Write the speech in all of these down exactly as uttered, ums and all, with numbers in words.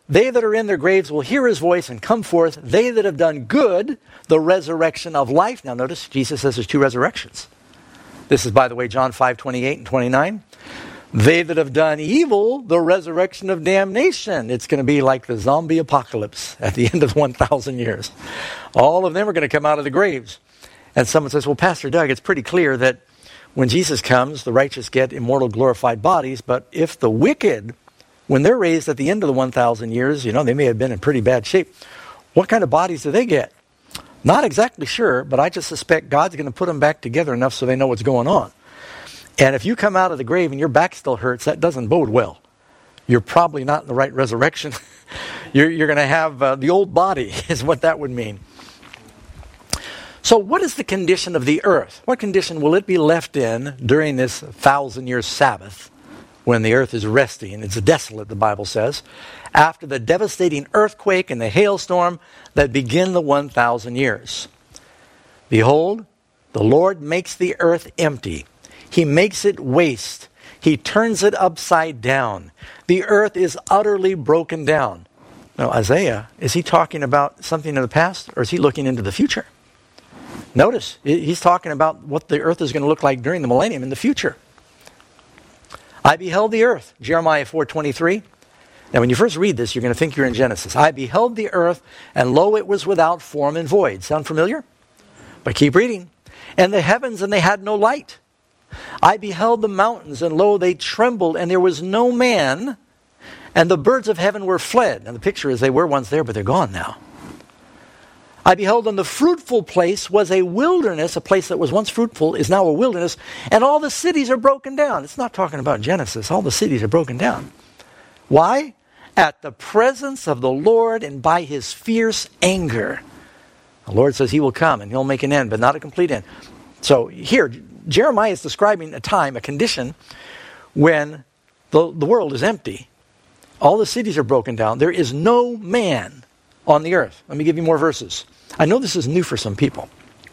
They that are in their graves will hear his voice and come forth. They that have done good, the resurrection of life. Now notice, Jesus says there's two resurrections. This is, by the way, John five, twenty-eight and twenty-nine. They that have done evil, the resurrection of damnation. It's going to be like the zombie apocalypse at the end of one thousand years. All of them are going to come out of the graves. And someone says, well, Pastor Doug, it's pretty clear that when Jesus comes, the righteous get immortal, glorified bodies. But if the wicked, when they're raised at the end of the one thousand years, you know, they may have been in pretty bad shape. What kind of bodies do they get? Not exactly sure, but I just suspect God's going to put them back together enough so they know what's going on. And if you come out of the grave and your back still hurts, that doesn't bode well. You're probably not in the right resurrection. you're you're going to have uh, the old body is what that would mean. So what is the condition of the earth? What condition will it be left in during this thousand-year Sabbath when the earth is resting? It's desolate, the Bible says, after the devastating earthquake and the hailstorm that begin the one thousand years. Behold, the Lord makes the earth empty. He makes it waste. He turns it upside down. The earth is utterly broken down. Now, Isaiah, is he talking about something in the past, or is he looking into the future? Notice, he's talking about what the earth is going to look like during the millennium in the future. I beheld the earth, Jeremiah four twenty-three. Now, when you first read this, you're going to think you're in Genesis. I beheld the earth, and lo, it was without form and void. Sound familiar? But keep reading. And the heavens, and they had no light. I beheld the mountains, and lo, they trembled, and there was no man, and the birds of heaven were fled. And the picture is they were once there, but they're gone now. I beheld, and the fruitful place was a wilderness. A place that was once fruitful is now a wilderness, and all the cities are broken down. It's not talking about Genesis. All the cities are broken down. Why? At the presence of the Lord and by his fierce anger. The Lord says he will come and he'll make an end, but not a complete end. So here, Jeremiah is describing a time, a condition, when the, the world is empty. All the cities are broken down. There is no man on the earth. Let me give you more verses. I know this is new for some people.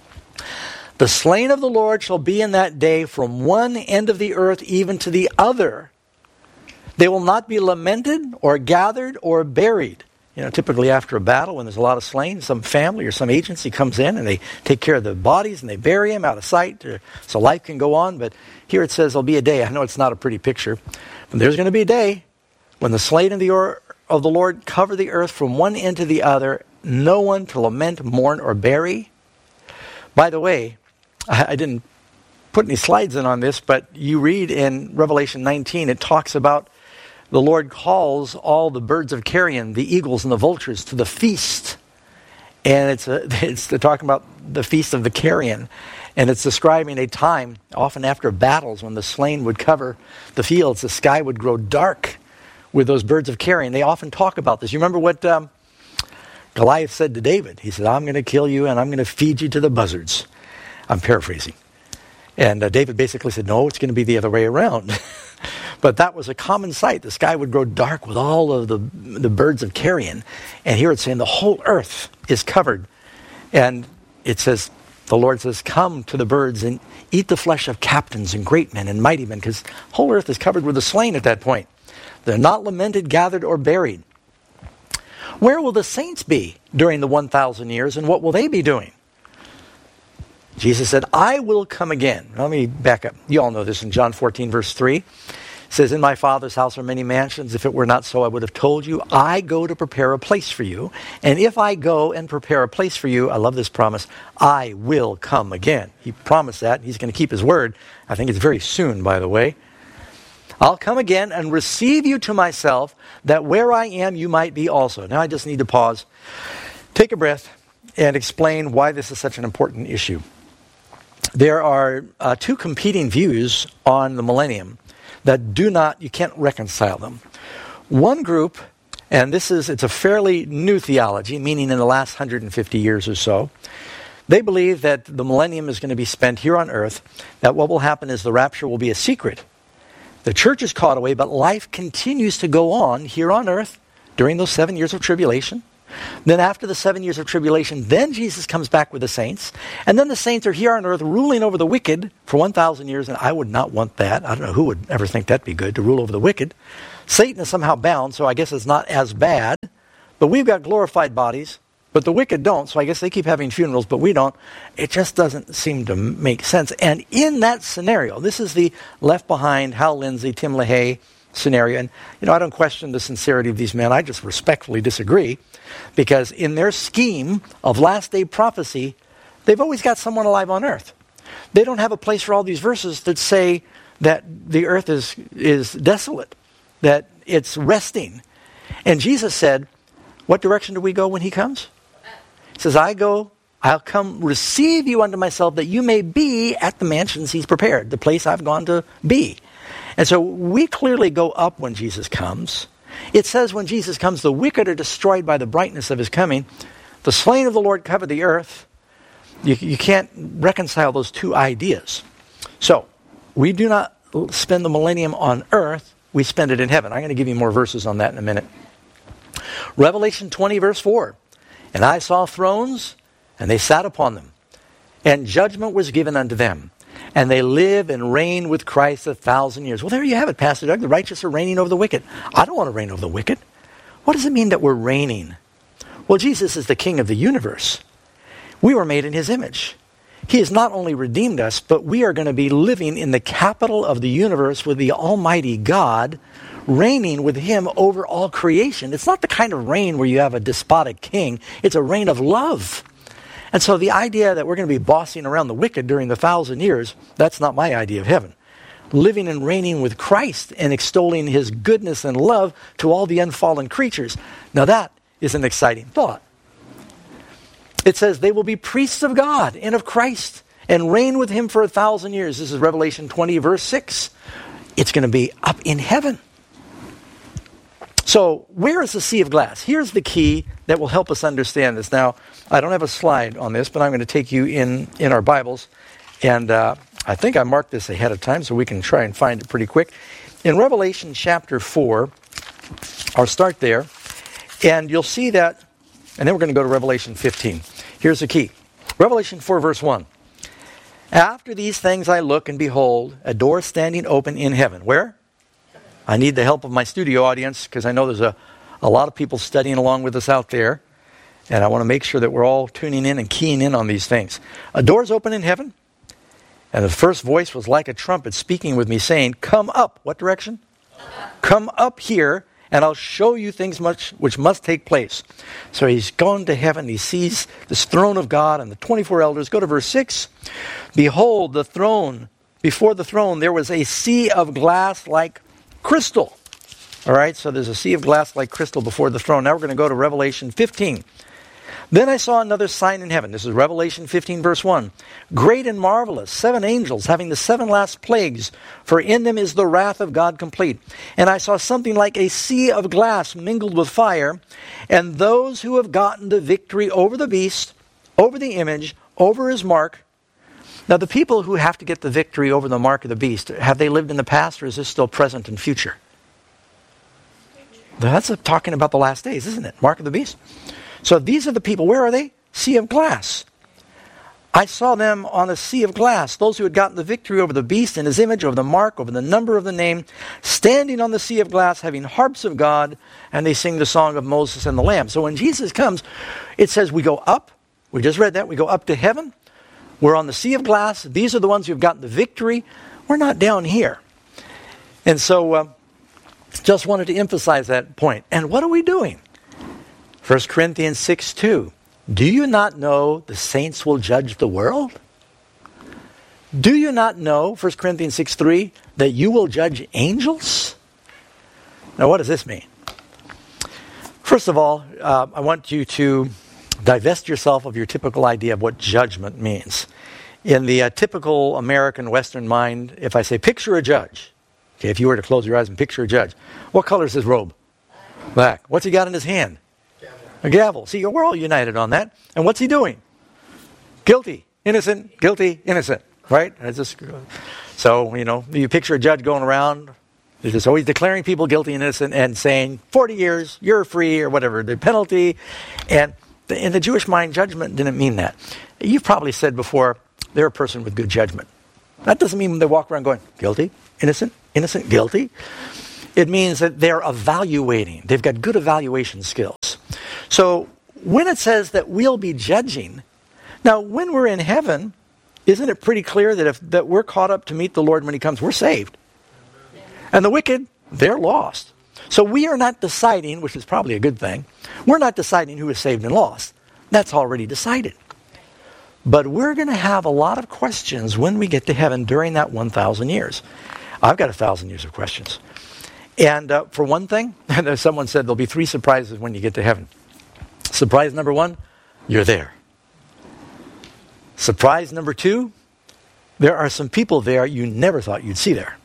The slain of the Lord shall be in that day from one end of the earth even to the other. They will not be lamented or gathered or buried. You know, typically after a battle, when there's a lot of slain, some family or some agency comes in and they take care of the bodies and they bury them out of sight so life can go on. But here it says there'll be a day. I know it's not a pretty picture, but there's going to be a day when the slain of the, or, of the Lord cover the earth from one end to the other, no one to lament, mourn, or bury. By the way, I, I didn't put any slides in on this, but you read in Revelation nineteen, it talks about the Lord calls all the birds of carrion, the eagles and the vultures, to the feast. And it's a, it's talking about the feast of the carrion. And it's describing a time, often after battles, when the slain would cover the fields, the sky would grow dark with those birds of carrion. They often talk about this. You remember what um, Goliath said to David? He said, I'm going to kill you and I'm going to feed you to the buzzards. I'm paraphrasing. And uh, David basically said, no, it's going to be the other way around. But that was a common sight. The sky would grow dark with all of the, the birds of carrion. And here it's saying the whole earth is covered. And it says, the Lord says, come to the birds and eat the flesh of captains and great men and mighty men, because the whole earth is covered with the slain at that point. They're not lamented, gathered, or buried. Where will the saints be during the one thousand years, and what will they be doing? Jesus said, I will come again. Let me back up. You all know this in John fourteen, verse three. It says, in my Father's house are many mansions. If it were not so, I would have told you. I go to prepare a place for you. And if I go and prepare a place for you, I love this promise, I will come again. He promised that. He's going to keep his word. I think it's very soon, by the way. I'll come again and receive you to myself, that where I am, you might be also. Now I just need to pause, take a breath, and explain why this is such an important issue. There are uh, two competing views on the millennium that do not, you can't reconcile them. One group, and this is, it's a fairly new theology, meaning in the last one hundred fifty years or so, they believe that the millennium is going to be spent here on earth, that what will happen is the rapture will be a secret. The church is caught away, but life continues to go on here on earth during those seven years of tribulation. Then after the seven years of tribulation, then Jesus comes back with the saints. And then the saints are here on earth ruling over the wicked for one thousand years. And I would not want that. I don't know who would ever think that'd be good, to rule over the wicked. Satan is somehow bound, so I guess it's not as bad. but we've got glorified bodies, but the wicked don't, so I guess they keep having funerals, but we don't. It just doesn't seem to make sense. And in that scenario, this is the Left Behind, Hal Lindsey, Tim LaHaye scenario. And, you know, I don't question the sincerity of these men. I just respectfully disagree, because in their scheme of last day prophecy, they've always got someone alive on earth. They don't have a place for all these verses that say that the earth is, is desolate, that it's resting. And Jesus said, what direction do we go when he comes? He says, I go, I'll come receive you unto myself, that you may be at the mansions he's prepared, the place I've gone to be. And so we clearly go up when Jesus comes. It says when Jesus comes, the wicked are destroyed by the brightness of his coming. The slain of the Lord cover the earth. You, you can't reconcile those two ideas. So, we do not spend the millennium on earth. We spend it in heaven. I'm going to give you more verses on that in a minute. Revelation twenty, verse four. And I saw thrones, and they sat upon them. And judgment was given unto them. And they live and reign with Christ a thousand years. Well, there you have it, Pastor Doug. The righteous are reigning over the wicked. I don't want to reign over the wicked. What does it mean that we're reigning? Well, Jesus is the King of the universe. We were made in his image. He has not only redeemed us, but we are going to be living in the capital of the universe with the Almighty God, reigning with him over all creation. It's not the kind of reign where you have a despotic king. It's a reign of love. And so the idea that we're going to be bossing around the wicked during the thousand years, that's not my idea of heaven. Living and reigning with Christ and extolling his goodness and love to all the unfallen creatures. Now that is an exciting thought. It says they will be priests of God and of Christ and reign with him for a thousand years. This is Revelation twenty, verse six. It's going to be up in heaven. So, where is the sea of glass? Here's the key that will help us understand this. Now, I don't have a slide on this, but I'm going to take you in, in our Bibles. And uh, I think I marked this ahead of time, so we can try and find it pretty quick. In Revelation chapter four, I'll start there. And you'll see that, and then we're going to go to Revelation fifteen. Here's the key. Revelation four, verse one. After these things I look, and behold, a door standing open in heaven. Where? I need the help of my studio audience, because I know there's a, a lot of people studying along with us out there. And I want to make sure that we're all tuning in and keying in on these things. A door's open in heaven. And the first voice was like a trumpet speaking with me, saying, come up. What direction? Come up here, and I'll show you things much which must take place. So he's gone to heaven. He sees this throne of God and the twenty-four elders. Go to verse six. Behold, the throne. Before the throne, there was a sea of glass like crystal. All right, so there's a sea of glass like crystal before the throne. Now we're going to go to Revelation fifteen. Then I saw another sign in heaven. This is Revelation fifteen, verse one. Great and marvelous, seven angels having the seven last plagues, for in them is the wrath of God complete. And I saw something like a sea of glass mingled with fire, and those who have gotten the victory over the beast, over the image, over his mark. Now, the people who have to get the victory over the mark of the beast, have they lived in the past, or is this still present and future? That's talking about the last days, isn't it? Mark of the beast. So these are the people. Where are they? Sea of glass. I saw them on a sea of glass, those who had gotten the victory over the beast and his image, over the mark, over the number of the name, standing on the sea of glass, having harps of God, and they sing the song of Moses and the Lamb. So when Jesus comes, it says we go up. We just read that. We go up to heaven. We're on the sea of glass. These are the ones who have gotten the victory. We're not down here. And so uh, just wanted to emphasize that point. And what are we doing? First Corinthians six two. Do you not know the saints will judge the world? Do you not know, First Corinthians six three, that you will judge angels? Now what does this mean? First of all, uh, I want you to divest yourself of your typical idea of what judgment means. In the uh, typical American Western mind, if I say, picture a judge. Okay, if you were to close your eyes and picture a judge. What color is his robe? Black. What's he got in his hand? Gavel. A gavel. See, we're all united on that. And what's he doing? Guilty. Innocent. Guilty. Innocent. Right? It's just, so, you know, you picture a judge going around. He's just always declaring people guilty and innocent and saying, forty years, you're free, or whatever, the penalty. And in the Jewish mind, judgment didn't mean that. You've probably said before, they're a person with good judgment. That doesn't mean they walk around going, guilty, innocent, innocent, guilty. It means that they're evaluating. They've got good evaluation skills. So when it says that we'll be judging, now when we're in heaven, isn't it pretty clear that if that we're caught up to meet the Lord when he comes, we're saved. And the wicked, they're lost. So we are not deciding, which is probably a good thing, we're not deciding who is saved and lost. That's already decided. But we're going to have a lot of questions when we get to heaven during that one thousand years. I've got a thousand years of questions. And uh, for one thing, someone said there'll be three surprises when you get to heaven. Surprise number one, you're there. Surprise number two, there are some people there you never thought you'd see there.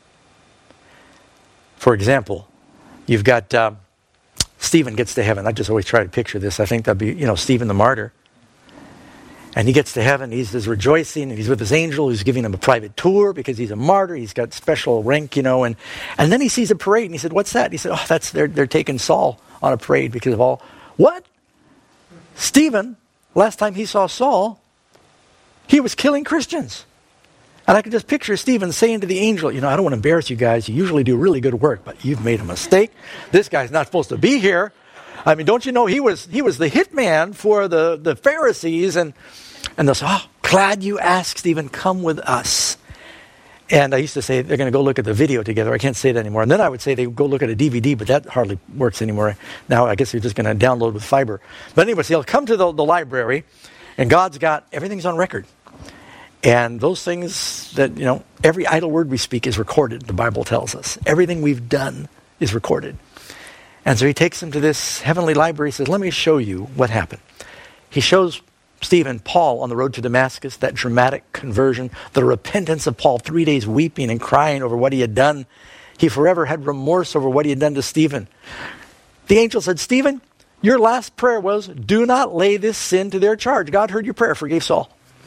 For example, you've got uh, Stephen gets to heaven. I just always try to picture this. I think that'd be, you know, Stephen the martyr. And he gets to heaven, he's, he's rejoicing, and he's with his angel who's giving him a private tour because he's a martyr, he's got special rank, you know, and, and then he sees a parade, and he said, what's that? He said, oh, that's, they're, they're taking Saul on a parade because of all, what? Stephen, last time he saw Saul, he was killing Christians. And I could just picture Stephen saying to the angel, you know, I don't want to embarrass you guys, you usually do really good work, but you've made a mistake. This guy's not supposed to be here. I mean, don't you know he was he was the hitman for the, the Pharisees, and and they'll say, oh, glad you asked, Stephen, come with us. And I used to say they're going to go look at the video together. I can't say that anymore. And then I would say they go look at a D V D, but that hardly works anymore. Now I guess you're just going to download with fiber. But anyway, so he'll come to the, the library, and God's got, everything's on record. And those things that, you know, every idle word we speak is recorded, the Bible tells us. Everything we've done is recorded. And so he takes him to this heavenly library. He says, let me show you what happened. He shows Stephen, Paul on the road to Damascus, that dramatic conversion, the repentance of Paul, three days weeping and crying over what he had done. He forever had remorse over what he had done to Stephen. The angel said, Stephen, your last prayer was, do not lay this sin to their charge. God heard your prayer, forgave Saul.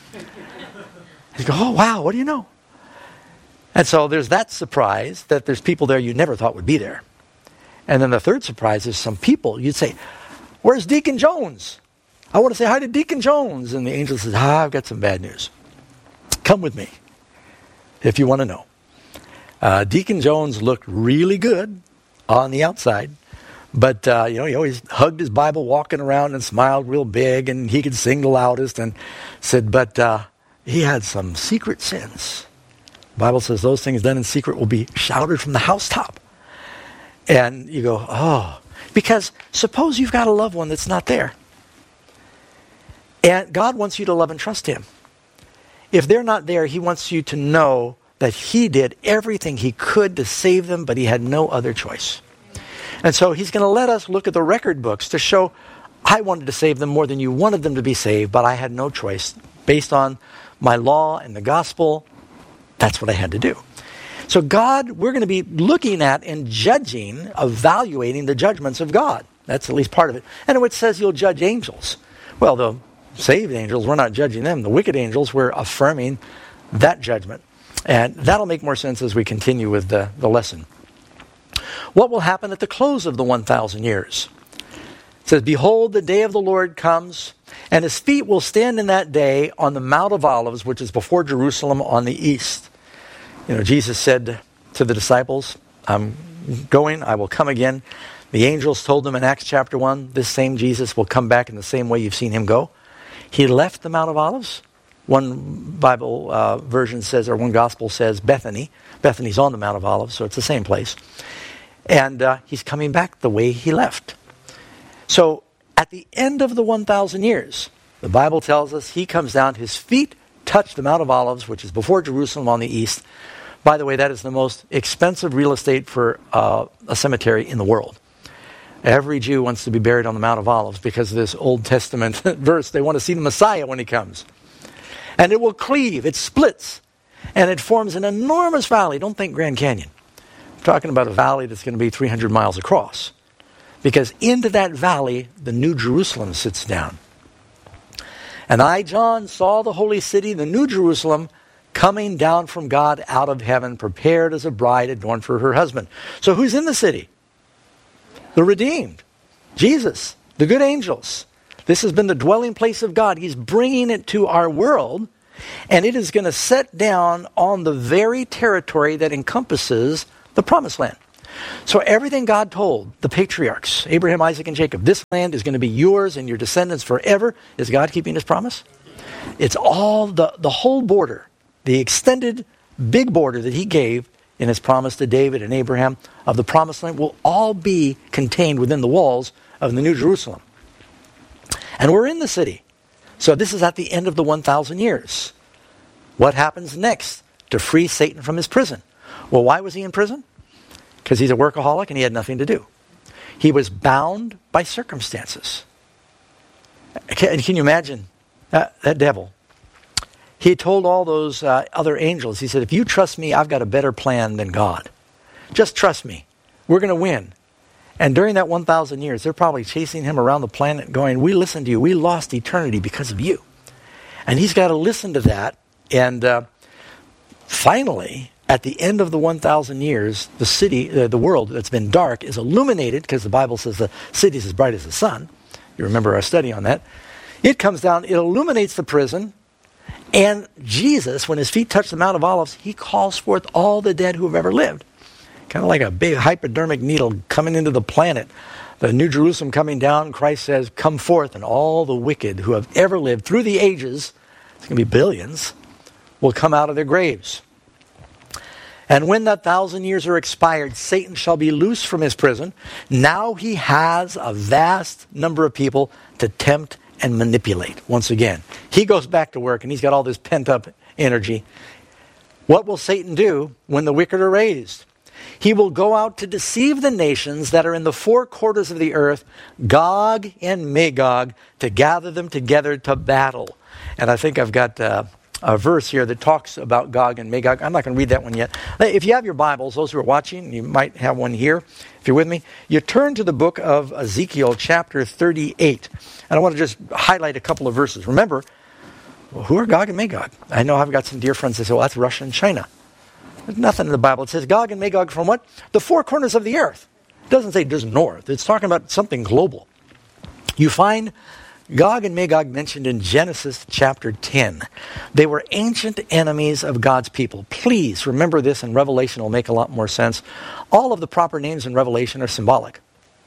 He goes, oh, wow, what do you know? And so there's that surprise that there's people there you never thought would be there. And then the third surprise is some people, you'd say, where's Deacon Jones? I want to say hi to Deacon Jones. And the angel says, ah, I've got some bad news. Come with me, if you want to know. Uh, Deacon Jones looked really good on the outside. But, uh, you know, he always hugged his Bible walking around and smiled real big. And he could sing the loudest and said, but uh, he had some secret sins. The Bible says those things done in secret will be shouted from the housetop. And you go, oh, because suppose you've got a loved one that's not there. And God wants you to love and trust him. If they're not there, he wants you to know that he did everything he could to save them, but he had no other choice. And so he's going to let us look at the record books to show, I wanted to save them more than you wanted them to be saved, but I had no choice. Based on my law and the gospel, that's what I had to do. So God, we're going to be looking at and judging, evaluating the judgments of God. That's at least part of it. And it says you'll judge angels. Well, the saved angels, we're not judging them. The wicked angels, we're affirming that judgment. And that'll make more sense as we continue with the, the lesson. What will happen at the close of the one thousand years? It says, behold, the day of the Lord comes, and his feet will stand in that day on the Mount of Olives, which is before Jerusalem on the east. You know, Jesus said to the disciples, I'm going, I will come again. The angels told them in Acts chapter one, this same Jesus will come back in the same way you've seen him go. He left the Mount of Olives. One Bible uh, version says, or one gospel says Bethany. Bethany's on the Mount of Olives, so it's the same place. And uh, he's coming back the way he left. So at the end of the one thousand years, the Bible tells us he comes down, his feet touch the Mount of Olives, which is before Jerusalem on the east. By the way, that is the most expensive real estate for uh, a cemetery in the world. Every Jew wants to be buried on the Mount of Olives because of this Old Testament verse. They want to see the Messiah when he comes. And it will cleave, it splits, and it forms an enormous valley. Don't think Grand Canyon. I'm talking about a valley that's going to be three hundred miles across. Because into that valley, the New Jerusalem sits down. And I, John, saw the holy city, the New Jerusalem, coming down from God out of heaven, prepared as a bride adorned for her husband. So who's in the city? The redeemed. Jesus, the good angels. This has been the dwelling place of God. He's bringing it to our world, and it is going to set down on the very territory that encompasses the promised land. So everything God told the patriarchs, Abraham, Isaac, and Jacob, this land is going to be yours and your descendants forever. Is God keeping his promise? It's all the, the whole border, the extended big border that he gave in his promise to David and Abraham of the promised land will all be contained within the walls of the New Jerusalem. And we're in the city. So this is at the end of the one thousand years. What happens next to free Satan from his prison? Well, why was he in prison? Because he's a workaholic and he had nothing to do. He was bound by circumstances. Can, can you imagine that, that devil? He told all those uh, other angels, he said, if you trust me, I've got a better plan than God. Just trust me. We're going to win. And during that one thousand years, they're probably chasing him around the planet going, we listened to you. We lost eternity because of you. And he's got to listen to that. And uh, finally, at the end of the one thousand years, the city, uh, the world that's been dark is illuminated because the Bible says the city is as bright as the sun. You remember our study on that. It comes down, it illuminates the prison. And Jesus, when his feet touch the Mount of Olives, he calls forth all the dead who have ever lived. Kind of like a big hypodermic needle coming into the planet. The New Jerusalem coming down, Christ says, come forth, and all the wicked who have ever lived through the ages, it's going to be billions, will come out of their graves. And when that thousand years are expired, Satan shall be loose from his prison. Now he has a vast number of people to tempt and manipulate. Once again, he goes back to work and he's got all this pent-up energy. What will Satan do when the wicked are raised? He will go out to deceive the nations that are in the four quarters of the earth, Gog and Magog, to gather them together to battle. And I think I've got uh, a verse here that talks about Gog and Magog. I'm not going to read that one yet. If you have your Bibles, those who are watching, you might have one here. If you're with me, you turn to the book of Ezekiel chapter thirty-eight. And I want to just highlight a couple of verses. Remember, well, who are Gog and Magog? I know I've got some dear friends that say, well, that's Russia and China. There's nothing in the Bible. It says Gog and Magog from what? The four corners of the earth. It doesn't say just north. It's talking about something global. You find Gog and Magog mentioned in Genesis chapter ten. They were ancient enemies of God's people. Please remember this, and Revelation will make a lot more sense. All of the proper names in Revelation are symbolic.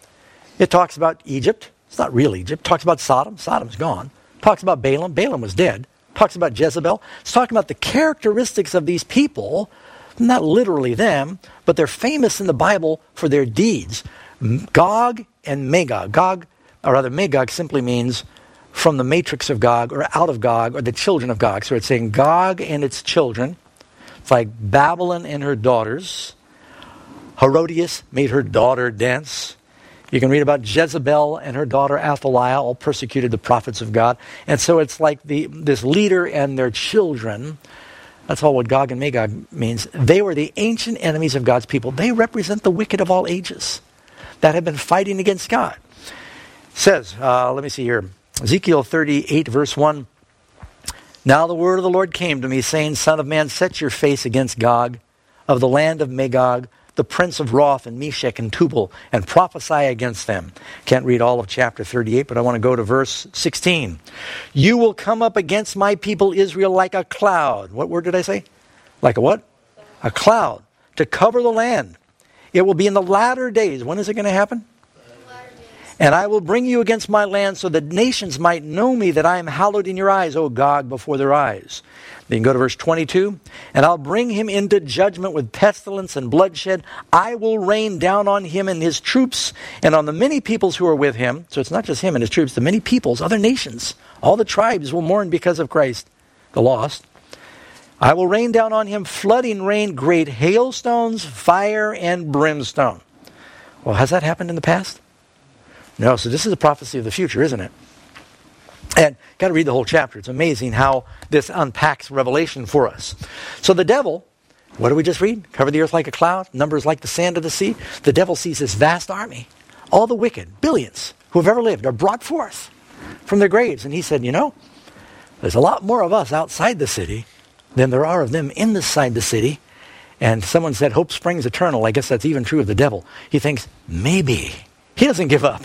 It talks about Egypt. It's not real Egypt. It talks about Sodom. Sodom's gone. It talks about Balaam. Balaam was dead. It talks about Jezebel. It's talking about the characteristics of these people, not literally them, but they're famous in the Bible for their deeds. Gog and Magog. Gog, or rather Magog, simply means from the matrix of Gog, or out of Gog, or the children of Gog. So it's saying Gog and its children. It's like Babylon and her daughters. Herodias made her daughter dance. You can read about Jezebel and her daughter Athaliah, all persecuted the prophets of God. And so it's like the this leader and their children. That's all what Gog and Magog means. They were the ancient enemies of God's people. They represent the wicked of all ages that have been fighting against God. It says, uh, let me see here, Ezekiel thirty-eight, verse one. Now the word of the Lord came to me, saying, Son of man, set your face against Gog of the land of Magog, the prince of Roth and Meshech and Tubal, and prophesy against them. Can't read all of chapter thirty-eight, but I want to go to verse sixteen. You will come up against my people Israel like a cloud. What word did I say? Like a what? A cloud. To cover the land. It will be in the latter days. When is it going to happen? And I will bring you against my land so that nations might know me, that I am hallowed in your eyes, O Gog, before their eyes. Then go to verse twenty-two. And I'll bring him into judgment with pestilence and bloodshed. I will rain down on him and his troops and on the many peoples who are with him. So it's not just him and his troops, the many peoples, other nations. All the tribes will mourn because of Christ, the lost. I will rain down on him flooding rain, great hailstones, fire, and brimstone. Well, has that happened in the past? No, so this is a prophecy of the future, isn't it? And got to read the whole chapter. It's amazing how this unpacks Revelation for us. So the devil, what did we just read? Cover the earth like a cloud, numbers like the sand of the sea. The devil sees this vast army. All the wicked, billions, who have ever lived, are brought forth from their graves. And he said, you know, there's a lot more of us outside the city than there are of them inside the city. And someone said, hope springs eternal. I guess that's even true of the devil. He thinks, maybe. He doesn't give up.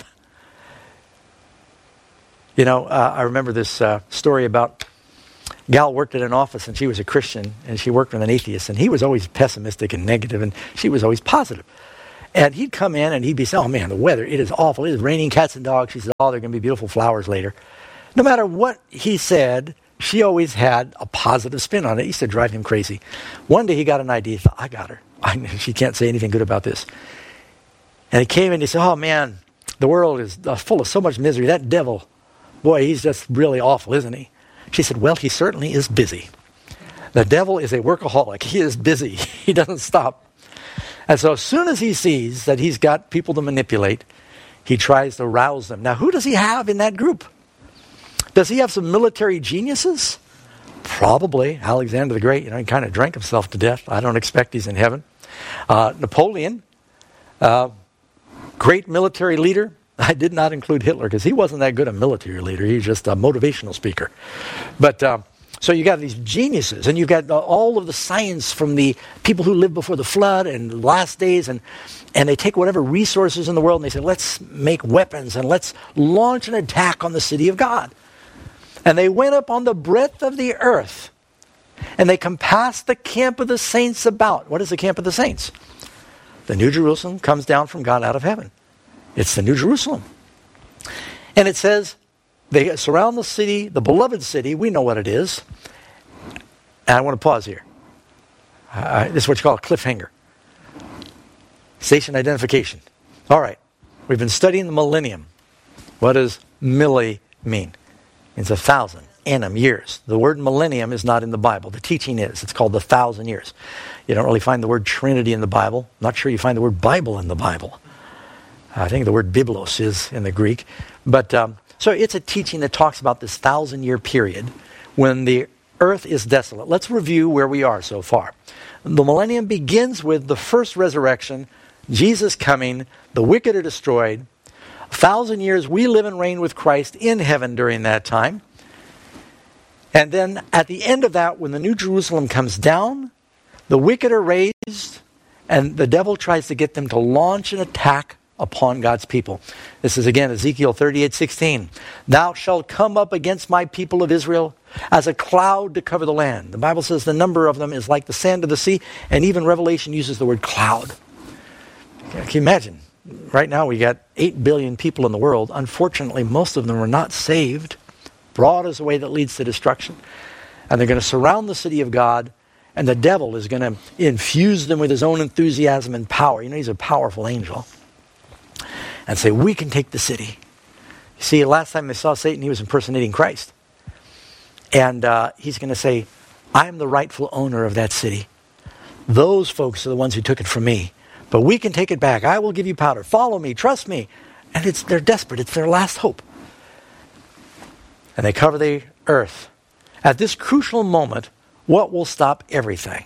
You know, uh, I remember this uh, story about a gal worked at an office, and she was a Christian, and she worked with an atheist, and he was always pessimistic and negative, and she was always positive. And he'd come in and he'd be saying, oh man, the weather, it is awful. It is raining cats and dogs. She said, oh, there are going to be beautiful flowers later. No matter what he said, she always had a positive spin on it. It used to drive him crazy. One day he got an idea. He thought, I got her. I, she can't say anything good about this. And he came in and he said, oh man, the world is uh, full of so much misery. That devil, boy, he's just really awful, isn't he? She said, well, he certainly is busy. The devil is a workaholic. He is busy. He doesn't stop. And so as soon as he sees that he's got people to manipulate, he tries to rouse them. Now, who does he have in that group? Does he have some military geniuses? Probably. Alexander the Great, you know, he kind of drank himself to death. I don't expect he's in heaven. Uh, Napoleon, uh, great military leader. I did not include Hitler because he wasn't that good a military leader. He was just a motivational speaker. But uh, so you got these geniuses, and you've got uh, all of the science from the people who lived before the flood and the last days, and and they take whatever resources in the world and they say, let's make weapons and let's launch an attack on the city of God. And they went up on the breadth of the earth, and they compassed the camp of the saints about. What is the camp of the saints? The New Jerusalem comes down from God out of heaven. It's the New Jerusalem. And it says, they surround the city, the beloved city. We know what it is. And I want to pause here. Uh, this is what you call a cliffhanger. Station identification. All right. We've been studying the millennium. What does milli mean? It's a thousand, annum, years. The word millennium is not in the Bible. The teaching is. It's called the thousand years. You don't really find the word Trinity in the Bible. Not sure you find the word Bible in the Bible. I think the word biblos is in the Greek. But um, so it's a teaching that talks about this thousand-year period when the earth is desolate. Let's review where we are so far. The millennium begins with the first resurrection, Jesus coming, the wicked are destroyed. A thousand years we live and reign with Christ in heaven during that time. And then at the end of that, when the New Jerusalem comes down, the wicked are raised, and the devil tries to get them to launch an attack upon God's people. This is again Ezekiel thirty-eight sixteen. Thou shalt come up against my people of Israel as a cloud to cover the land. The Bible says the number of them is like the sand of the sea, and even Revelation uses the word cloud. Can you imagine? Right now we got eight billion people in the world. Unfortunately, most of them are not saved. Broad is the way that leads to destruction. And they're going to surround the city of God, and the devil is going to infuse them with his own enthusiasm and power. You know, he's a powerful angel. And say, we can take the city. You see, last time they saw Satan, he was impersonating Christ. And uh, he's going to say, I am the rightful owner of that city. Those folks are the ones who took it from me. But we can take it back. I will give you power. Follow me. Trust me. And it's they're desperate. It's their last hope. And they cover the earth. At this crucial moment, what will stop everything?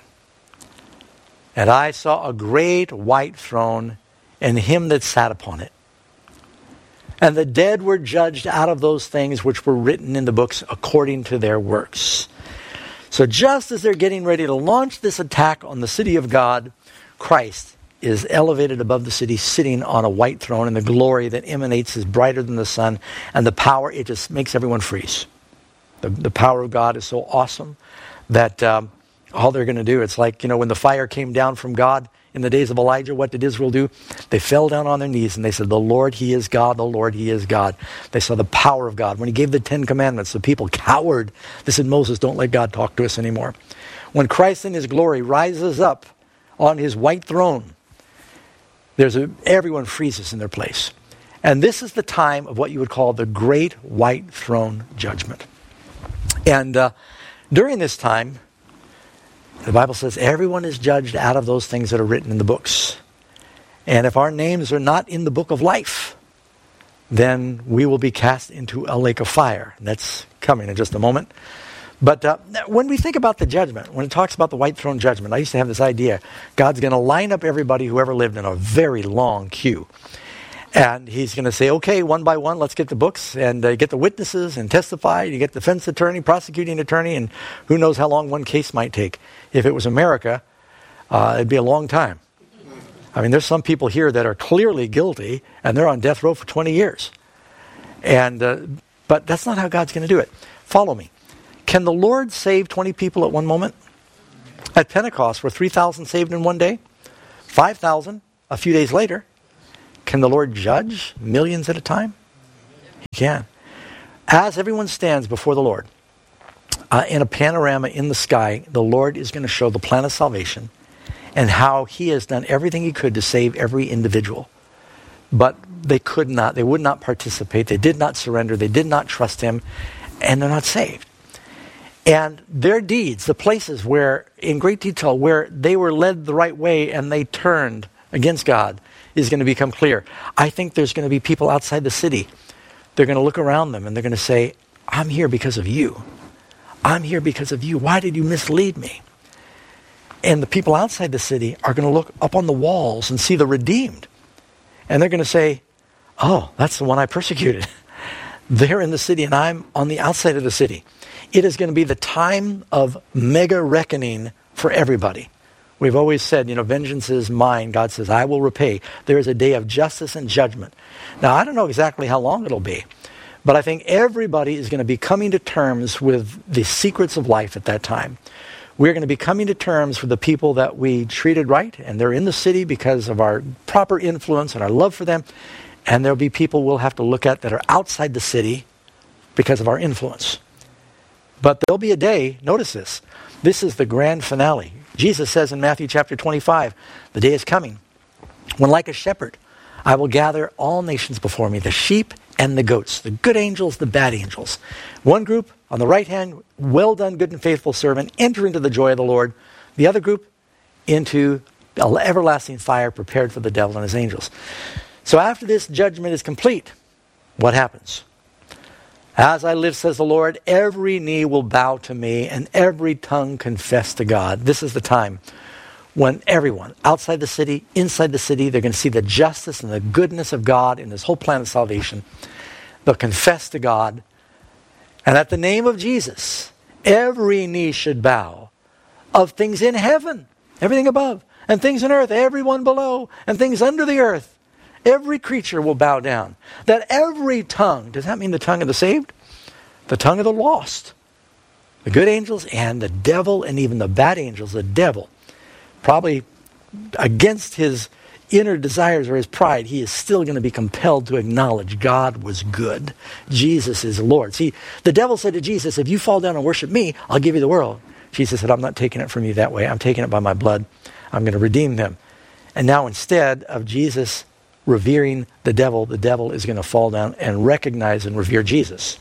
And I saw a great white throne and him that sat upon it. And the dead were judged out of those things which were written in the books according to their works. So just as they're getting ready to launch this attack on the city of God, Christ is elevated above the city, sitting on a white throne, and the glory that emanates is brighter than the sun, and the power, it just makes everyone freeze. The, the power of God is so awesome that um, all they're going to do, it's like, you know, when the fire came down from God in the days of Elijah, what did Israel do? They fell down on their knees and they said, the Lord, He is God, the Lord, He is God. They saw the power of God. When He gave the Ten Commandments, the people cowered. They said, Moses, don't let God talk to us anymore. When Christ in His glory rises up on His white throne, there's a, everyone freezes in their place. And this is the time of what you would call the Great White Throne Judgment. And uh, during this time, the Bible says everyone is judged out of those things that are written in the books. And if our names are not in the book of life, then we will be cast into a lake of fire. And that's coming in just a moment. But uh, when we think about the judgment, when it talks about the white throne judgment, I used to have this idea. God's going to line up everybody who ever lived in a very long queue. And He's going to say, okay, one by one, let's get the books and uh, get the witnesses and testify. You get the defense attorney, prosecuting attorney, and who knows how long one case might take. If it was America, uh, it'd be a long time. I mean, there's some people here that are clearly guilty, and they're on death row for twenty years. And uh, but that's not how God's going to do it. Follow me. Can the Lord save twenty people at one moment? At Pentecost, were three thousand saved in one day? five thousand a few days later. Can the Lord judge millions at a time? He can. As everyone stands before the Lord, uh, in a panorama in the sky, the Lord is going to show the plan of salvation and how he has done everything he could to save every individual. But they could not, they would not participate, they did not surrender, they did not trust him, and they're not saved. And their deeds, the places where, in great detail, where they were led the right way and they turned against God, is going to become clear. I think there's going to be people outside the city. They're going to look around them and they're going to say, I'm here because of you. I'm here because of you. Why did you mislead me? And the people outside the city are going to look up on the walls and see the redeemed. And they're going to say, oh, that's the one I persecuted. They're in the city and I'm on the outside of the city. It is going to be the time of mega reckoning for everybody. We've always said, you know, vengeance is mine. God says, I will repay. There is a day of justice and judgment. Now, I don't know exactly how long it'll be, but I think everybody is going to be coming to terms with the secrets of life at that time. We're going to be coming to terms with the people that we treated right, and they're in the city because of our proper influence and our love for them. And there'll be people we'll have to look at that are outside the city because of our influence. But there'll be a day, notice this, this is the grand finale. Jesus says in Matthew chapter twenty-five, the day is coming when, like a shepherd, I will gather all nations before me, the sheep and the goats, the good angels, the bad angels. One group on the right hand, well done, good and faithful servant, enter into the joy of the Lord. The other group into everlasting fire prepared for the devil and his angels. So after this judgment is complete, what happens? As I live, says the Lord, every knee will bow to me and every tongue confess to God. This is the time when everyone, outside the city, inside the city, they're going to see the justice and the goodness of God in this whole plan of salvation. They'll confess to God. And at the name of Jesus, every knee should bow of things in heaven, everything above, and things in earth, everyone below, and things under the earth. Every creature will bow down. That every tongue, does that mean the tongue of the saved? The tongue of the lost. The good angels and the devil and even the bad angels, the devil, probably against his inner desires or his pride, he is still going to be compelled to acknowledge God was good. Jesus is Lord. See, the devil said to Jesus, if you fall down and worship me, I'll give you the world. Jesus said, I'm not taking it from you that way. I'm taking it by my blood. I'm going to redeem them. And now instead of Jesus revering the devil, the devil is going to fall down and recognize and revere Jesus.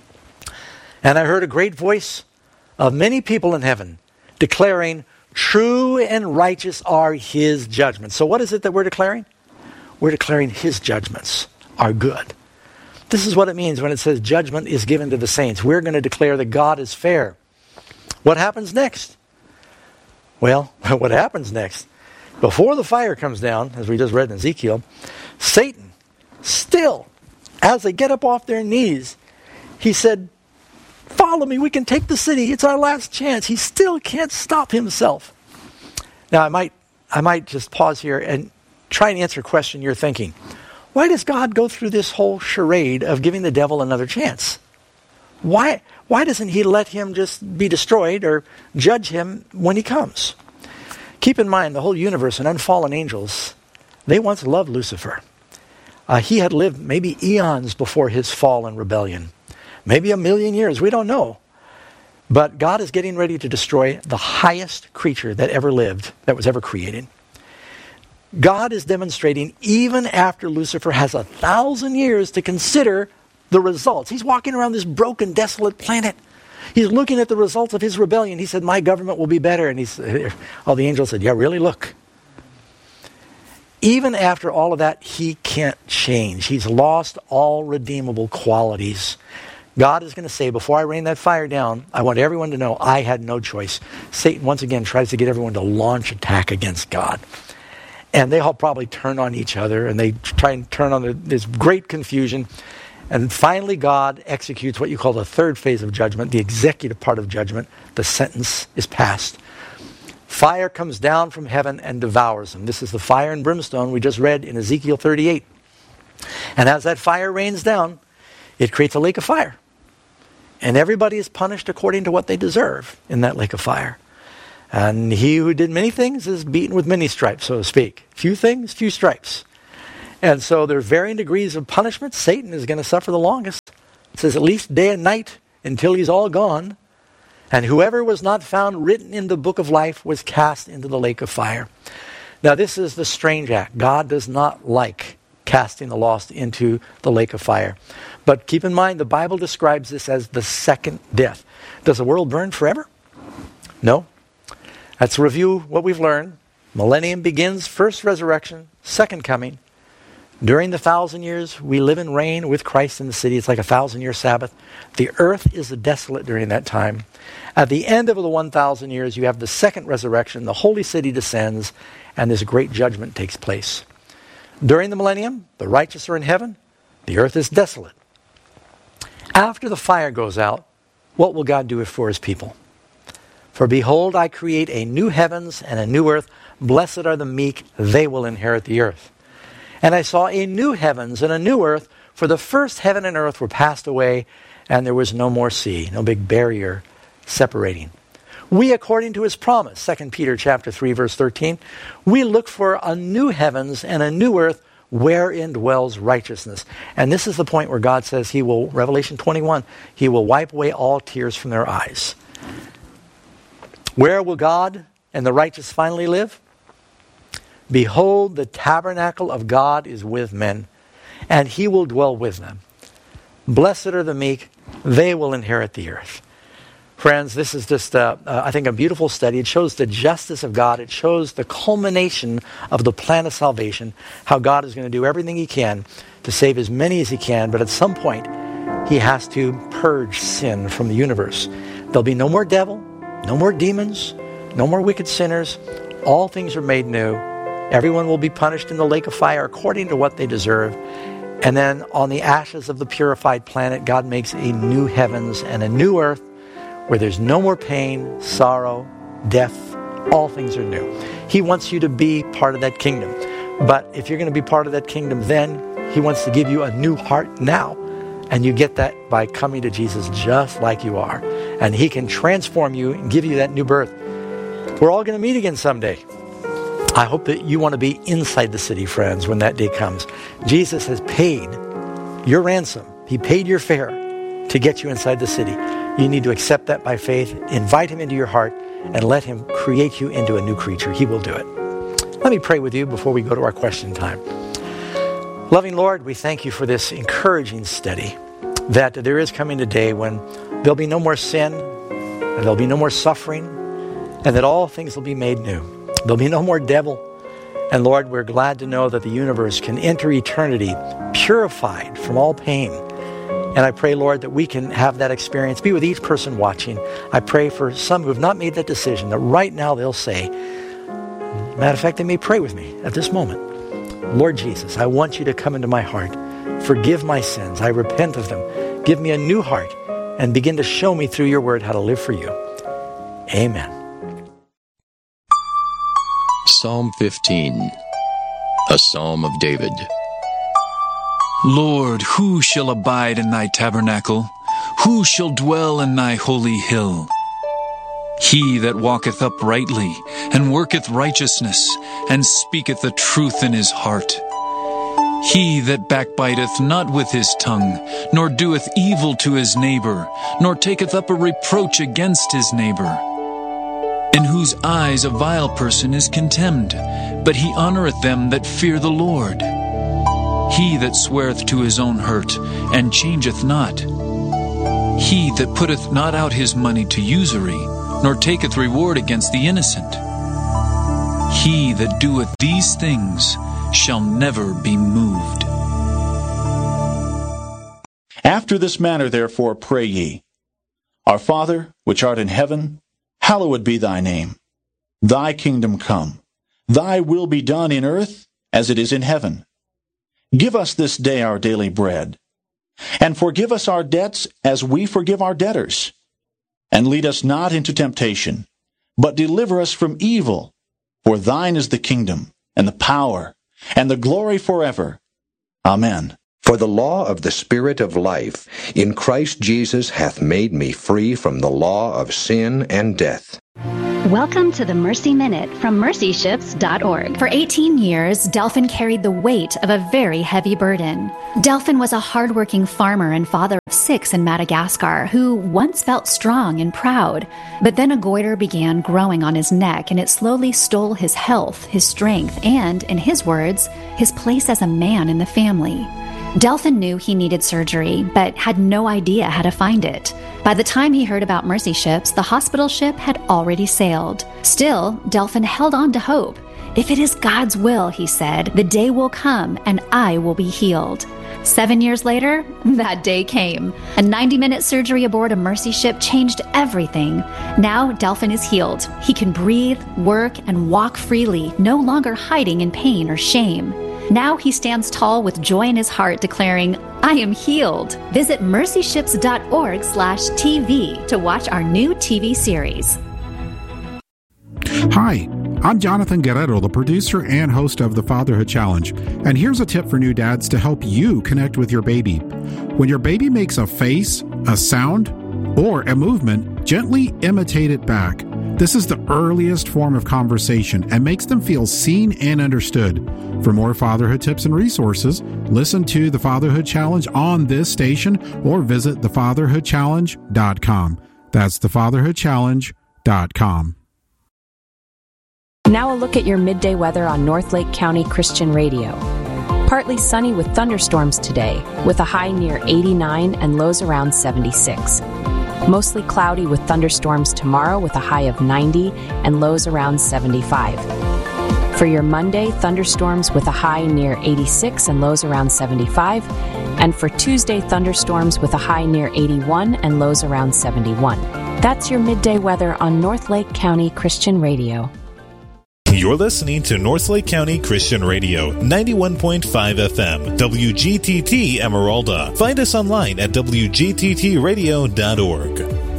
And I heard a great voice of many people in heaven declaring, true and righteous are his judgments. So what is it that we're declaring? We're declaring his judgments are good. This is what it means when it says judgment is given to the saints. We're going to declare that God is fair. What happens next? Well, what happens next? Before the fire comes down, as we just read in Ezekiel, Satan, still, as they get up off their knees, he said, follow me, we can take the city, it's our last chance. He still can't stop himself. Now, I might, I might just pause here and try and answer a question you're thinking. Why does God go through this whole charade of giving the devil another chance? Why, why doesn't he let him just be destroyed or judge him when he comes? Keep in mind, the whole universe and unfallen angels, they once loved Lucifer. Uh, he had lived maybe eons before his fall and rebellion. Maybe a million years, we don't know. But God is getting ready to destroy the highest creature that ever lived, that was ever created. God is demonstrating, even after Lucifer has a thousand years to consider the results. He's walking around this broken, desolate planet. He's looking at the results of his rebellion. He said, my government will be better. And he's, all the angels said, yeah, really, look. Even after all of that, he can't change. He's lost all redeemable qualities. God is going to say, before I rain that fire down, I want everyone to know I had no choice. Satan, once again, tries to get everyone to launch attack against God. And they all probably turn on each other, and they try and turn on the, this great confusion. And finally, God executes what you call the third phase of judgment, the executive part of judgment. The sentence is passed. Fire comes down from heaven and devours them. This is the fire and brimstone we just read in Ezekiel thirty-eight. And as that fire rains down, it creates a lake of fire. And everybody is punished according to what they deserve in that lake of fire. And he who did many things is beaten with many stripes, so to speak. Few things, few stripes. And so there are varying degrees of punishment. Satan is going to suffer the longest. It says at least day and night until he's all gone. And whoever was not found written in the book of life was cast into the lake of fire. Now this is the strange act. God does not like casting the lost into the lake of fire. But keep in mind, the Bible describes this as the second death. Does the world burn forever? No. Let's review what we've learned. Millennium begins, first resurrection, second coming. During the thousand years, we live and reign with Christ in the city. It's like a thousand-year Sabbath. The earth is desolate during that time. At the end of the one thousand years, you have the second resurrection. The holy city descends, and this great judgment takes place. During the millennium, the righteous are in heaven. The earth is desolate. After the fire goes out, what will God do for his people? For behold, I create a new heavens and a new earth. Blessed are the meek, they will inherit the earth. And I saw a new heavens and a new earth, for the first heaven and earth were passed away, and there was no more sea, no big barrier separating. We, according to his promise, Second Peter chapter three, verse thirteen, we look for a new heavens and a new earth wherein dwells righteousness. And this is the point where God says he will, Revelation twenty-one, he will wipe away all tears from their eyes. Where will God and the righteous finally live? Behold, the tabernacle of God is with men, and he will dwell with them. Blessed are the meek, they will inherit the earth. Friends, this is just, uh, uh, I think, a beautiful study. It shows the justice of God. It shows the culmination of the plan of salvation, how God is going to do everything he can to save as many as he can, but at some point, he has to purge sin from the universe. There'll be no more devil, no more demons, no more wicked sinners. All things are made new. Everyone will be punished in the lake of fire according to what they deserve. And then on the ashes of the purified planet, God makes a new heavens and a new earth where there's no more pain, sorrow, death. All things are new. He wants you to be part of that kingdom. But if you're going to be part of that kingdom, then he wants to give you a new heart now. And you get that by coming to Jesus just like you are. And he can transform you and give you that new birth. We're all going to meet again someday. I hope that you want to be inside the city, friends, when that day comes. Jesus has paid your ransom. He paid your fare to get you inside the city. You need to accept that by faith, invite him into your heart, and let him create you into a new creature. He will do it. Let me pray with you before we go to our question time. Loving Lord, we thank you for this encouraging study, that there is coming a day when there'll be no more sin, and there'll be no more suffering, and that all things will be made new. There'll be no more devil. And Lord, we're glad to know that the universe can enter eternity purified from all pain. And I pray, Lord, that we can have that experience. Be with each person watching. I pray for some who have not made that decision, that right now they'll say, matter of fact, they may pray with me at this moment. Lord Jesus, I want you to come into my heart. Forgive my sins. I repent of them. Give me a new heart and begin to show me through your word how to live for you. Amen. Psalm fifteen, a psalm of David. Lord, who shall abide in thy tabernacle? Who shall dwell in thy holy hill? He that walketh uprightly, and worketh righteousness, and speaketh the truth in his heart. He that backbiteth not with his tongue, nor doeth evil to his neighbor, nor taketh up a reproach against his neighbor. In whose eyes a vile person is contemned, but he honoureth them that fear the Lord. He that sweareth to his own hurt, and changeth not. He that putteth not out his money to usury, nor taketh reward against the innocent. He that doeth these things shall never be moved. After this manner therefore pray ye, Our Father, which art in heaven, hallowed be thy name. Thy kingdom come. Thy will be done in earth as it is in heaven. Give us this day our daily bread. And forgive us our debts as we forgive our debtors. And lead us not into temptation, but deliver us from evil. For thine is the kingdom, and the power, and the glory forever. Amen. For the law of the Spirit of life in Christ Jesus hath made me free from the law of sin and death. Welcome to the Mercy Minute from mercy ships dot org. For eighteen years, Delphin carried the weight of a very heavy burden. Delphin was a hardworking farmer and father of six in Madagascar who once felt strong and proud. But then a goiter began growing on his neck, and it slowly stole his health, his strength, and, in his words, his place as a man in the family. Delphin knew he needed surgery, but had no idea how to find it. By the time he heard about Mercy Ships, the hospital ship had already sailed. Still, Delphin held on to hope. If it is God's will, he said, the day will come and I will be healed. Seven years later, that day came. A ninety-minute surgery aboard a Mercy ship changed everything. Now, Delphin is healed. He can breathe, work, and walk freely, no longer hiding in pain or shame. Now he stands tall with joy in his heart, declaring, I am healed. Visit mercy ships dot org slash T V to watch our new T V series. Hi, I'm Jonathan Guerrero, the producer and host of the Fatherhood Challenge. And here's a tip for new dads to help you connect with your baby. When your baby makes a face, a sound, or a movement, gently imitate it back. This is the earliest form of conversation and makes them feel seen and understood. For more fatherhood tips and resources, listen to the Fatherhood Challenge on this station or visit the fatherhood challenge dot com. That's the fatherhood challenge dot com. Now a look at your midday weather on North Lake County Christian Radio. Partly sunny with thunderstorms today, with a high near eighty-nine and lows around seventy-six. Mostly cloudy with thunderstorms tomorrow with a high of ninety and lows around seventy-five. For your Monday, thunderstorms with a high near eighty-six and lows around seventy-five. And for Tuesday, thunderstorms with a high near eighty-one and lows around seventy-one. That's your midday weather on North Lake County Christian Radio. You're listening to North Lake County Christian Radio, ninety-one point five F M, W G T T Emeralda. Find us online at W G T T radio dot org.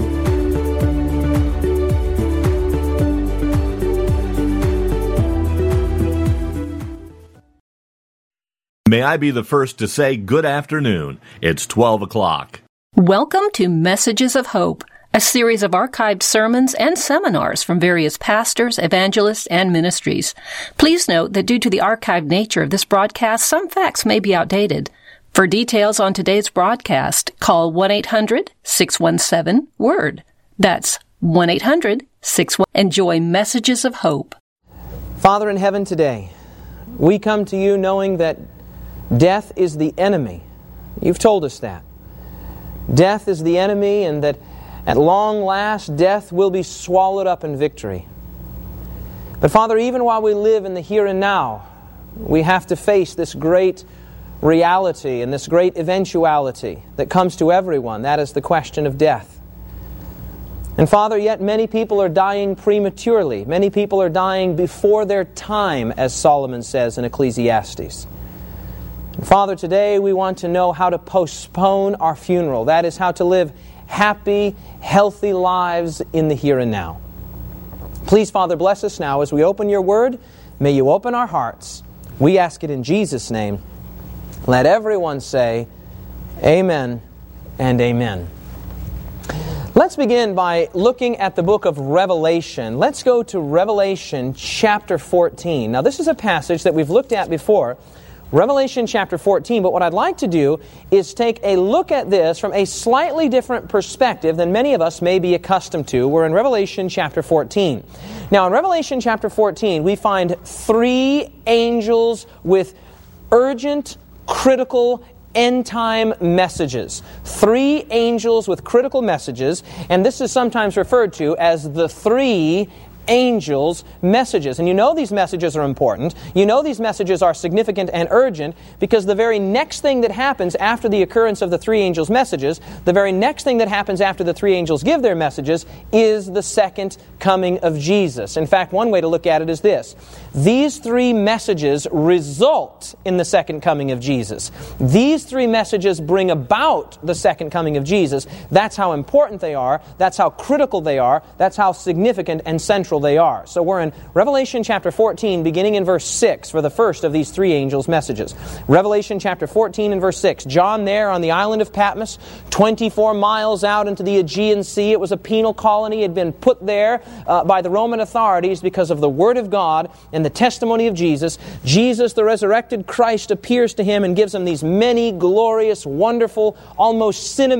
May I be the first to say good afternoon. It's twelve o'clock. Welcome to Messages of Hope, a series of archived sermons and seminars from various pastors, evangelists, and ministries. Please note that due to the archived nature of this broadcast, some facts may be outdated. For details on today's broadcast, call one eight hundred six one seven WORD. That's one eight hundred six one seven. Enjoy Messages of Hope. Father in heaven, today, we come to you knowing that death is the enemy. You've told us that. Death is the enemy, and that at long last, death will be swallowed up in victory. But Father, even while we live in the here and now, we have to face this great reality and this great eventuality that comes to everyone. That is the question of death. And Father, yet many people are dying prematurely. Many people are dying before their time, as Solomon says in Ecclesiastes. And Father, today we want to know how to postpone our funeral. That is, how to live happy, healthy lives in the here and now. Please, Father, bless us now as we open your word. May you open our hearts. We ask it in Jesus' name. Let everyone say, Amen and Amen. Let's begin by looking at the book of Revelation. Let's go to Revelation chapter fourteen. Now, this is a passage that we've looked at before, Revelation chapter fourteen, but what I'd like to do is take a look at this from a slightly different perspective than many of us may be accustomed to. We're in Revelation chapter fourteen. Now, in Revelation chapter fourteen, we find three angels with urgent, critical, end-time messages. Three angels with critical messages, and this is sometimes referred to as the three angels' messages. And you know these messages are important. You know these messages are significant and urgent because the very next thing that happens after the occurrence of the three angels' messages, the very next thing that happens after the three angels give their messages, is the second coming of Jesus. In fact, one way to look at it is this. These three messages result in the second coming of Jesus. These three messages bring about the second coming of Jesus. That's how important they are. That's how critical they are. That's how significant and central they are. So we're in Revelation chapter fourteen, beginning in verse six, for the first of these three angels' messages. Revelation chapter fourteen and verse six. John there on the island of Patmos, twenty-four miles out into the Aegean Sea. It was a penal colony. It had been put there uh, by the Roman authorities because of the Word of God and the testimony of Jesus. Jesus, the resurrected Christ, appears to him and gives him these many glorious, wonderful, almost cinematic